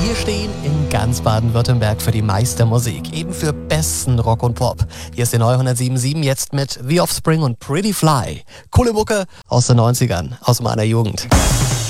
Wir stehen in ganz Baden-Württemberg für die Meistermusik, eben für besten Rock und Pop. Hier ist der neue 107.7 jetzt mit The Offspring und Pretty Fly. Coole Mucke aus den 90ern, aus meiner Jugend.